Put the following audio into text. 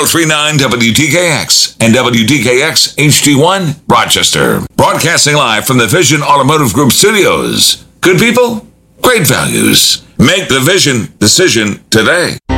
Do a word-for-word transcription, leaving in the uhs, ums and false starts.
three nine W T K X and W T K X H D one, Rochester. Broadcasting live from the Vision Automotive Group studios. Good people, great values. Make the Vision decision today.